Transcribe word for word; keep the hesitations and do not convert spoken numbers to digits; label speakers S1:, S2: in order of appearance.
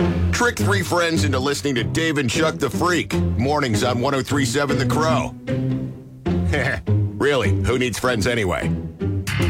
S1: Trick three friends into listening to Dave and Chuck the Freak. Mornings on one oh three point seven The Crow. Really, who needs friends anyway?